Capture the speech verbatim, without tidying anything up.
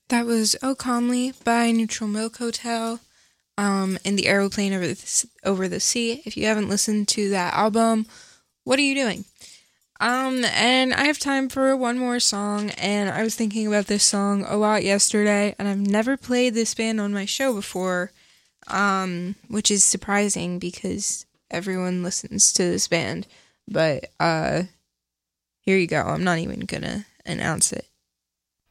That was "Oh Calmly" by Neutral Milk Hotel, um, and the Aeroplane over the, over the Sea. If you haven't listened to that album, what are you doing? Um, and I have time for one more song, and I was thinking about this song a lot yesterday, and I've never played this band on my show before, um, which is surprising because everyone listens to this band, but, uh, here you go. I'm not even gonna announce it.